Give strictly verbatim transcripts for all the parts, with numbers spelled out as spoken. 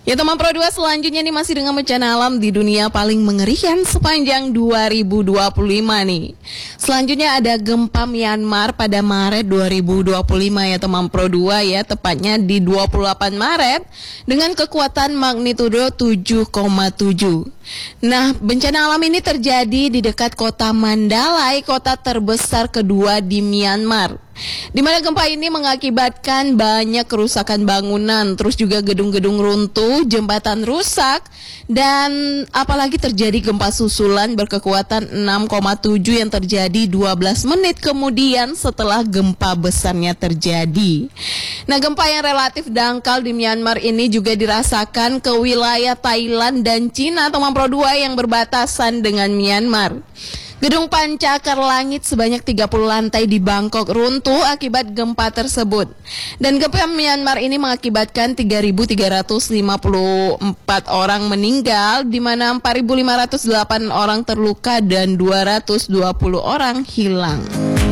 Ya teman Pro dua, selanjutnya nih masih dengan bencana alam di dunia paling mengerikan sepanjang dua ribu dua puluh lima nih. Selanjutnya ada gempa Myanmar pada Maret dua ribu dua puluh lima ya teman Pro dua ya, tepatnya di dua puluh delapan Maret dengan kekuatan magnitudo tujuh koma tujuh. Nah, bencana alam ini terjadi di dekat kota Mandalay, kota terbesar kedua di Myanmar. Di mana gempa ini mengakibatkan banyak kerusakan bangunan, terus juga gedung-gedung runtuh, jembatan rusak, dan apalagi terjadi gempa susulan berkekuatan enam koma tujuh yang terjadi dua belas menit kemudian setelah gempa besarnya terjadi. Nah, gempa yang relatif dangkal di Myanmar ini juga dirasakan ke wilayah Thailand dan Cina, teman Pro dua, yang berbatasan dengan Myanmar. Gedung pancakar langit sebanyak tiga puluh lantai di Bangkok runtuh akibat gempa tersebut. Dan gempa Myanmar ini mengakibatkan tiga ribu tiga ratus lima puluh empat orang meninggal, di mana empat ribu lima ratus delapan orang terluka dan dua ratus dua puluh orang hilang.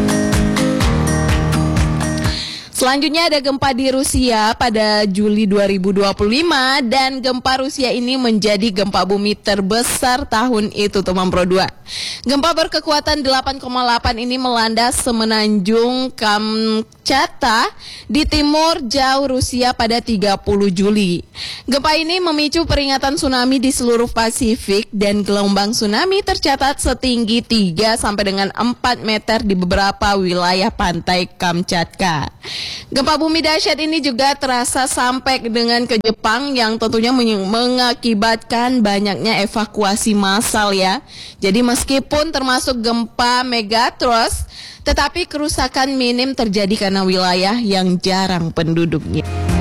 Selanjutnya ada gempa di Rusia pada Juli dua ribu dua puluh lima, dan gempa Rusia ini menjadi gempa bumi terbesar tahun itu teman Pro dua. Gempa berkekuatan delapan koma delapan ini melanda semenanjung Kamchatka di timur jauh Rusia pada tiga puluh Juli. Gempa ini memicu peringatan tsunami di seluruh Pasifik, dan gelombang tsunami tercatat setinggi tiga sampai dengan empat meter di beberapa wilayah pantai Kamchatka. Gempa bumi dahsyat ini juga terasa sampai dengan ke Jepang, yang tentunya mengakibatkan banyaknya evakuasi massal ya. Jadi meskipun termasuk gempa megatrust, tetapi kerusakan minim terjadi karena wilayah yang jarang penduduknya.